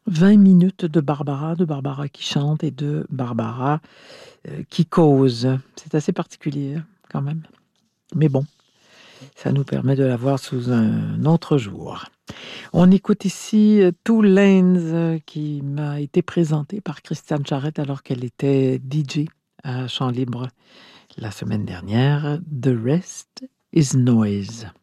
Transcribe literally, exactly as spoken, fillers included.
vingt minutes de Barbara, de Barbara qui chante et de Barbara euh, qui cause. C'est assez particulier hein, quand même. Mais bon, ça nous permet de la voir sous un autre jour. On écoute ici euh, Two Lanes euh, qui m'a été présenté par Christiane Charette alors qu'elle était D J à Chant Libre la semaine dernière. The Rest is Noise.